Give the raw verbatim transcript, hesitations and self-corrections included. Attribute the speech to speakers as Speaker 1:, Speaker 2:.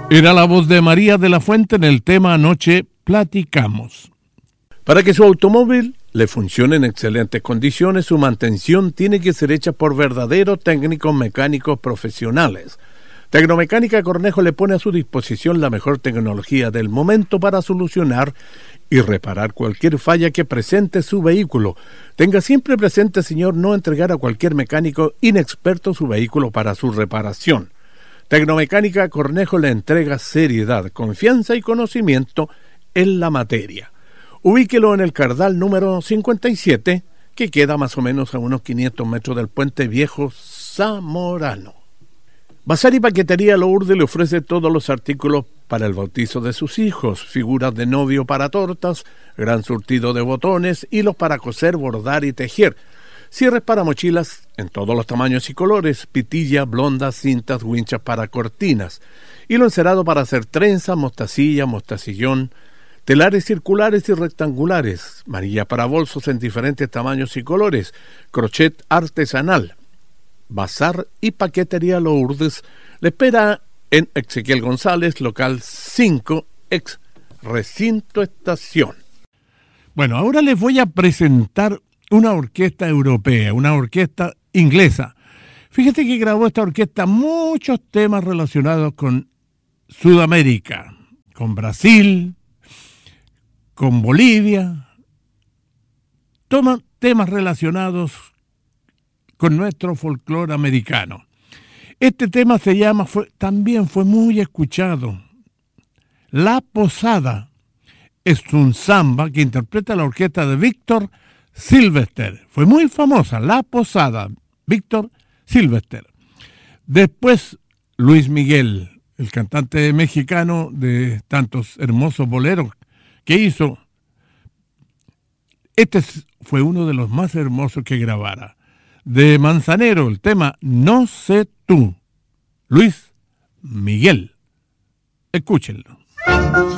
Speaker 1: Era la voz de María de la Fuente en el tema Anoche Platicamos. Para que su automóvil le funcione en excelentes condiciones, su mantención tiene que ser hecha por verdaderos técnicos mecánicos profesionales. Tecnomecánica Cornejo le pone a su disposición la mejor tecnología del momento para solucionar y reparar cualquier falla que presente su vehículo. Tenga siempre presente, señor, no entregar a cualquier mecánico inexperto su vehículo para su reparación. Tecnomecánica Cornejo le entrega seriedad, confianza y conocimiento en la materia. Ubíquelo en el Cardal número cincuenta y siete, que queda más o menos a unos quinientos metros del Puente Viejo Zamorano. Bazar y Paquetería Lourdes le ofrece todos los artículos para el bautizo de sus hijos, figuras de novio para tortas, gran surtido de botones, hilos para coser, bordar y tejer, cierres para mochilas en todos los tamaños y colores, pitilla, blondas, cintas, winchas para cortinas, hilo encerado para hacer trenzas, mostacilla, mostacillón, telares circulares y rectangulares, manilla para bolsos en diferentes tamaños y colores, crochet artesanal. Bazar y Paquetería Lourdes le espera en Ezequiel González, local cinco, ex Recinto Estación. Bueno, ahora les voy a presentar una orquesta europea, una orquesta inglesa. Fíjate que grabó esta orquesta muchos temas relacionados con Sudamérica, con Brasil, con Bolivia. Toman temas relacionados con nuestro folclore americano. Este tema se llama, fue, también fue muy escuchado. La Posada es un samba que interpreta la orquesta de Víctor Silvester. Fue muy famosa, La Posada, Víctor Silvester. Después, Luis Miguel, el cantante mexicano de tantos hermosos boleros que hizo. Este fue uno de los más hermosos que grabara. De Manzanero, el tema No sé tú, Luis Miguel. Escúchenlo.